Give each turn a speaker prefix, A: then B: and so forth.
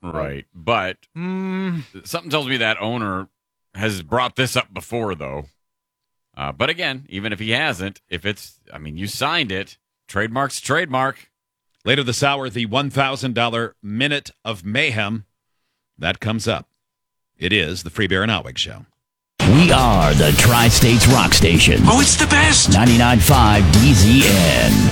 A: Right. But something tells me that owner has brought this up before, though. But again, even if he hasn't, you signed it. Trademark's trademark.
B: Later this hour, the $1,000 Minute of Mayhem. That comes up. It is the Free Beer and Outwig Show.
C: We are the Tri-States Rock Station.
D: Oh, it's the best!
C: 99.5 DZN.